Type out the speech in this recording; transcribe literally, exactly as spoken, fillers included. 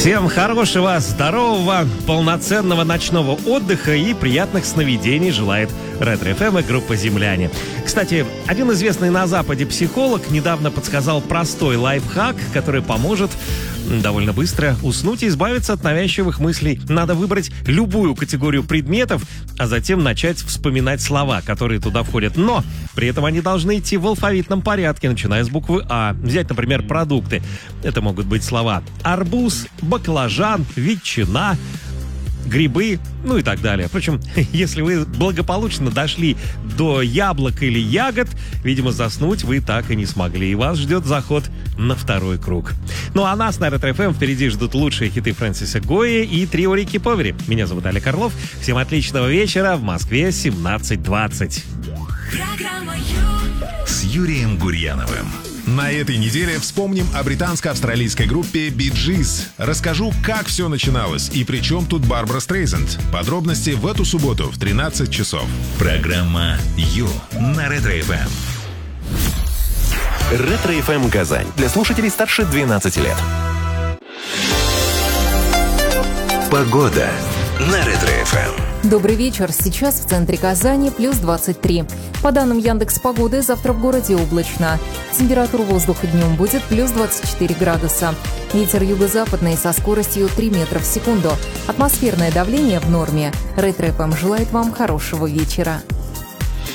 Всем хорошего, здорового, полноценного ночного отдыха и приятных сновидений желает Ретро эф эм и группа «Земляне». Кстати, один известный на Западе психолог недавно подсказал простой лайфхак, который поможет довольно быстро уснуть и избавиться от навязчивых мыслей. Надо выбрать любую категорию предметов, а затем начать вспоминать слова, которые туда входят. Но при этом они должны идти в алфавитном порядке, начиная с буквы А. Взять, например, продукты. Это могут быть слова арбуз, баклажан, ветчина, грибы, ну и так далее. Впрочем, если вы благополучно дошли до яблок или ягод, видимо, заснуть вы так и не смогли, и вас ждет заход на второй круг. Ну а нас на Ретро эф эм впереди ждут лучшие хиты Фрэнсиса Гойи и трио Рики Повери. Меня зовут Олег Орлов. Всем отличного вечера. В Москве семнадцать двадцать. Программа Ю с Юрием Гурьяновым. На этой неделе вспомним о британско-австралийской группе Bee Gees. Расскажу, как все начиналось и при чем тут Барбара Стрейзанд. Подробности в эту субботу в тринадцать часов. Программа Ю на Ретро эф эм. Ретро эф эм Казань. Для слушателей старше двенадцати лет. Погода на Ретро эф эм. Добрый вечер. Сейчас в центре Казани плюс двадцать три. По данным Яндекс.Погоды, завтра в городе облачно. Температура воздуха днем будет плюс двадцать четыре градуса. Ветер юго-западный со скоростью три метра в секунду. Атмосферное давление в норме. Ретро эф эм желает вам хорошего вечера.